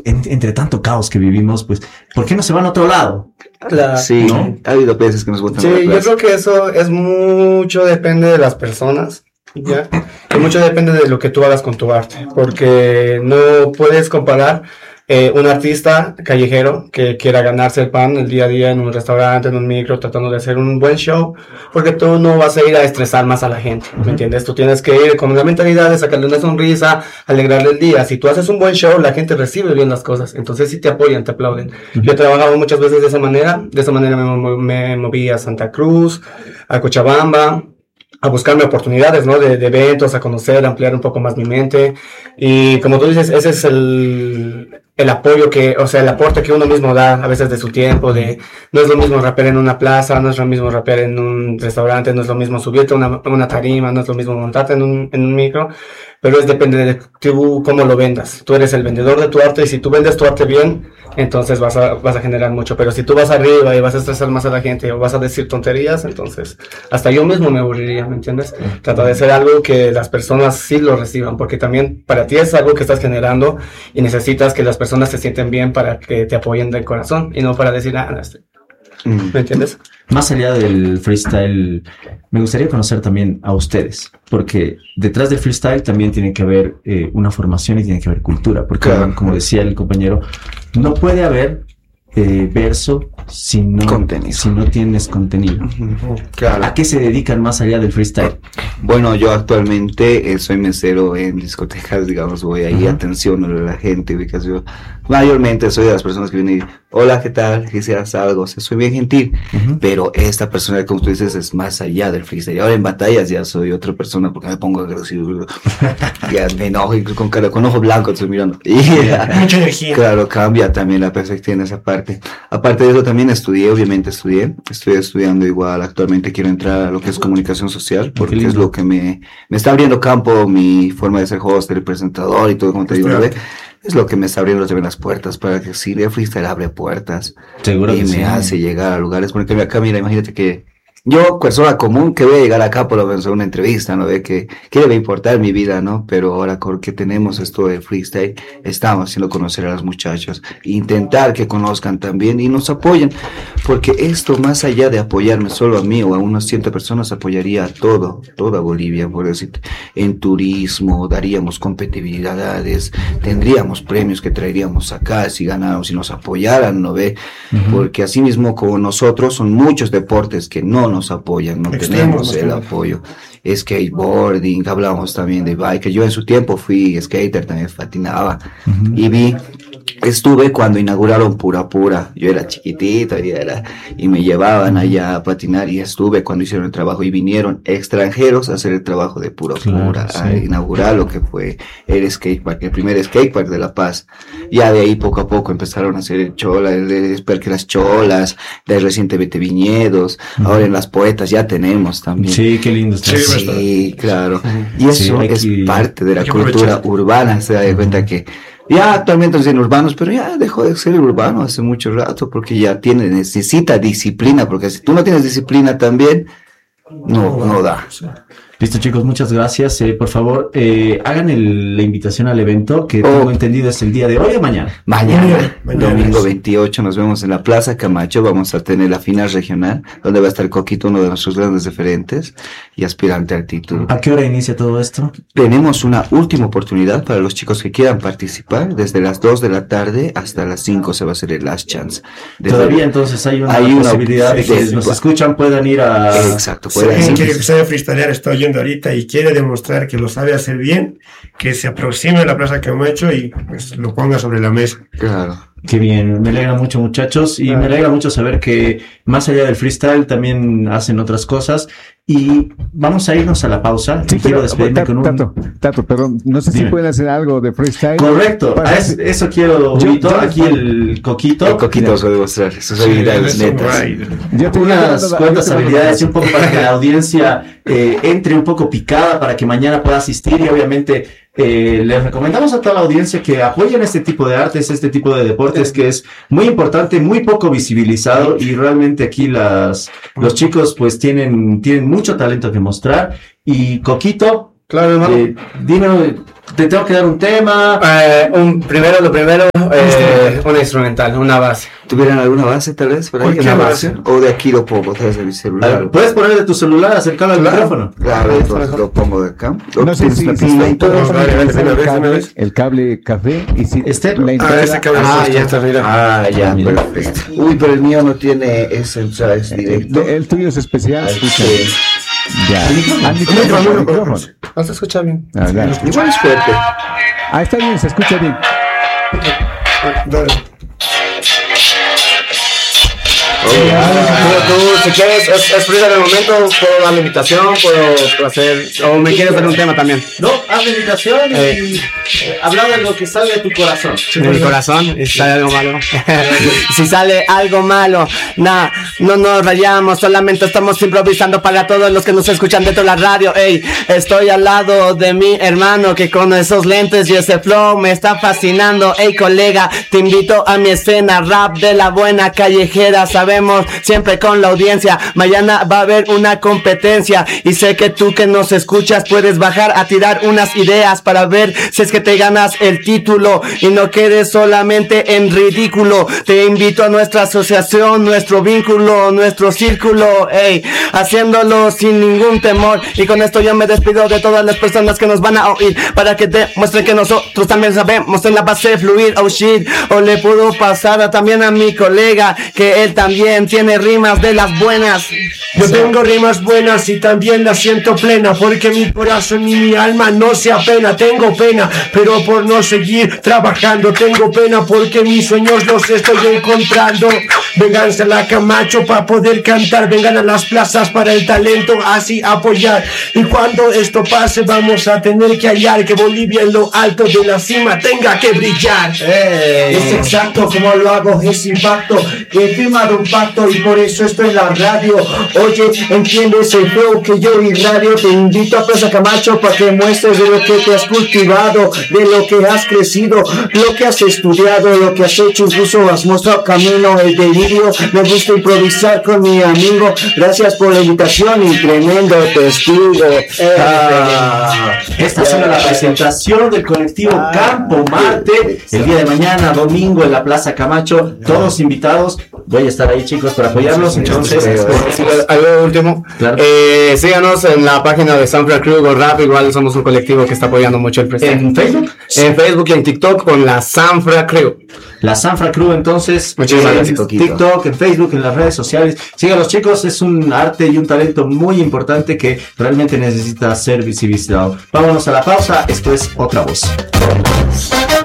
entre tanto caos que vivimos, pues, ¿por qué no se van a otro lado? Sí, ¿no? Ha habido veces que nos botan. Sí, yo creo que eso es mucho depende de las personas, ¿ya? Y mucho depende de lo que tú hagas con tu arte, porque no puedes comparar un artista callejero que quiera ganarse el pan el día a día en un restaurante, en un micro, tratando de hacer un buen show, porque tú no vas a ir a estresar más a la gente, ¿me entiendes? Tú tienes que ir con la mentalidad de sacarle una sonrisa, alegrarle el día. Si tú haces un buen show, la gente recibe bien las cosas, entonces sí te apoyan, te aplauden. Yo he trabajado muchas veces de esa manera me moví a Santa Cruz, a Cochabamba, a buscarme oportunidades, ¿no? De eventos, a conocer, a ampliar un poco más mi mente. Y como tú dices, ese es el apoyo el aporte que uno mismo da a veces de su tiempo, no es lo mismo rapear en una plaza, no es lo mismo rapear en un restaurante, no es lo mismo subirte a una tarima, no es lo mismo montarte en un micro, pero depende de tú cómo lo vendas. Tú eres el vendedor de tu arte y si tú vendes tu arte bien, entonces vas a generar mucho. Pero si tú vas arriba y vas a estresar más a la gente o vas a decir tonterías, entonces hasta yo mismo me aburriría, ¿me entiendes? Trata de hacer algo que las personas sí lo reciban, porque también para ti es algo que estás generando y necesitas que las personas se sienten bien para que te apoyen del corazón y no para decir, ¿me entiendes? Más allá del freestyle, me gustaría conocer también a ustedes, porque detrás del freestyle también tiene que haber una formación y tiene que haber cultura, porque claro, como decía el compañero, no puede haber verso si no tienes contenido. Claro. ¿A qué se dedican más allá del freestyle? Bueno, yo actualmente soy mesero en discotecas, digamos, voy ahí, atención a la gente, ubicas, yo mayormente soy de las personas que vienen y, hola, ¿qué tal? ¿Quisieras algo? O sea, soy bien gentil, pero esta persona, como tú dices, es más allá del freestyle. Ahora en batallas ya soy otra persona porque me pongo agresivo, ya me enojo y con ojo blanco estoy mirando. Y, mucha energía. Claro, cambia también la perspectiva en esa parte. Aparte de eso también estoy estudiando igual, actualmente quiero entrar a lo que es comunicación social, porque es lo que me está abriendo campo, mi forma de ser host, el presentador y todo, como te digo, ¿no? Es lo que me está abriendo también las puertas, para que si el freestyle abre puertas. Seguro y me hace llegar a lugares, porque acá, mira, imagínate que yo, persona común, que voy a llegar acá por lo menos a una entrevista, ¿no? De que debe importar mi vida, ¿no? Pero ahora que tenemos esto de freestyle, estamos haciendo conocer a los muchachos, intentar que conozcan también y nos apoyen, porque esto, más allá de apoyarme solo a mí o a unas 100 personas, apoyaría a toda Bolivia, por decirte. En turismo, daríamos competitividades, tendríamos premios que traeríamos acá si ganáramos, si nos apoyaran, ¿no ve? Porque así mismo como nosotros, son muchos deportes que no nos apoyan, no tenemos el apoyo. Skateboarding, hablamos también de bike. Yo en su tiempo fui skater, también patinaba y estuve cuando inauguraron Pura Pura. Yo era chiquitito y me llevaban allá a patinar, y estuve cuando hicieron el trabajo y vinieron extranjeros a hacer el trabajo de Pura Pura, a inaugurar lo que fue el skatepark, el primer skatepark de La Paz. Ya de ahí poco a poco empezaron a hacer el Chola, el Parque Las Cholas, de recientemente Viñedos, ahora en Las Poetas ya tenemos también. Sí, qué lindo está. Sí, claro. Y eso es parte de la cultura urbana, se da de cuenta que ya actualmente son urbanos, pero ya dejó de ser urbano hace mucho rato, porque ya necesita disciplina, porque si tú no tienes disciplina también, no da. Listo, chicos, muchas gracias. Por favor, hagan la invitación al evento, que tengo entendido es el día de hoy o mañana. Mañana, domingo 28, nos vemos en la Plaza Camacho. Vamos a tener la final regional, donde va a estar Coquito, uno de nuestros grandes referentes y aspirante al título. ¿A qué hora inicia todo esto? Tenemos una última oportunidad para los chicos que quieran participar. Desde las 2 de la tarde hasta las 5 se va a hacer el last chance. Todavía entonces hay una posibilidad de que nos escuchan, puedan ir a... Exacto. Si alguien quiere que sabe freestylear, está oyendo ahorita y quiere demostrar que lo sabe hacer bien, que se aproxime a la Plaza Camacho y pues lo ponga sobre la mesa. Claro. Qué bien, me alegra mucho, muchachos, y me alegra mucho saber que más allá del freestyle también hacen otras cosas. Y vamos a irnos a la pausa. Sí, quiero despedirme con Tato, perdón, no sé si pueden hacer algo de freestyle. Correcto, eso quiero, aquí el Coquito. El Coquito os va a demostrar sus habilidades netas. Unas cuantas habilidades y un poco para que la audiencia entre un poco picada, para que mañana pueda asistir, y obviamente les recomendamos a toda la audiencia que apoyen este tipo de artes, este tipo de deportes, que es muy importante, muy poco visibilizado, y realmente aquí los chicos pues tienen mucho talento que mostrar. Y Coquito, claro, hermano, dime, te tengo que dar un tema. Lo primero, una instrumental, una base. ¿Tuvieran alguna base tal vez? ¿Por ahí? ¿Una base? ¿O de aquí lo pongo? ¿Tal vez de mi celular? ¿Puedes poner de tu celular, acercarlo al micrófono? Claro, entonces lo pongo de acá. No sé si el cable café y si la entrada... ese cable ya está, mira. Ya, perfecto. Uy, pero el mío no tiene esa entrada, es directo. El tuyo es especial. Sí. Ya. Al micrófono. No se escucha bien. Igual es fuerte. Está bien, se escucha bien. Dale. Tú, si quieres, es free en el momento, puedo dar la invitación, puedo hacer, o me quieres dar un tema también. No, haz la invitación y habla de lo que sale de tu corazón. De mi corazón, y si sale algo malo. Si sale algo malo, no nos rayamos, solamente estamos improvisando para todos los que nos escuchan dentro de la radio. Ey, estoy al lado de mi hermano que con esos lentes y ese flow me está fascinando. Ey, colega, te invito a mi escena, rap de la buena callejera, sabemos siempre con la audiencia. Mañana va a haber una competencia y sé que tú que nos escuchas puedes bajar a tirar unas ideas para ver si es que te ganas el título y no quedes solamente en ridículo. Te invito a nuestra asociación, nuestro vínculo, nuestro círculo, haciéndolo sin ningún temor. Y con esto yo me despido de todas las personas que nos van a oír, para que demuestren que nosotros también sabemos en la base fluir. Oh shit, o le puedo pasar también a mi colega que él también tiene rimas de las buenas. Yo tengo rimas buenas y también las siento plena, porque mi corazón y mi alma no se apena. Tengo pena, pero por no seguir trabajando. Tengo pena porque mis sueños los estoy encontrando. Vénganse a la Camacho para poder cantar. Vengan a las plazas para el talento, así apoyar. Y cuando esto pase vamos a tener que hallar que Bolivia en lo alto de la cima tenga que brillar. Es exacto como lo hago, es impacto. He firmado un pacto y por eso estoy en la radio. Oye, entiendes el flow que yo irradio. Te invito a Plaza Camacho para que muestres de lo que te has cultivado, de lo que has crecido, lo que has estudiado, lo que has hecho, incluso has mostrado camino, el delirio. Me gusta improvisar con mi amigo. Gracias por la invitación y tremendo testigo. Esta es la presentación del colectivo Campo Marte el día de mañana, domingo, en la Plaza Camacho. Todos invitados. Voy a estar ahí, chicos, para apoyarlos. Entonces, algo último. Claro. Síganos en la página de Sanfra Crew Go Rap. Igual somos un colectivo que está apoyando mucho el presente. ¿En Facebook? En Facebook y en TikTok con la Sanfra Crew. La Sanfra Crew, entonces, muchísimas gracias. TikTok, en Facebook, en las redes sociales. Síganos, chicos, es un arte y un talento muy importante que realmente necesita ser visibilizado. Vámonos a la pausa, esto es Otra Voz.